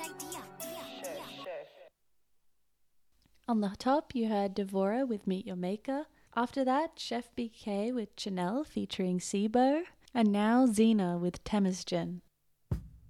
On the top, you heard Devora with Meet Your Maker. After that, Chef BK with Chanel featuring Sibo. And now Xena with Temesgen.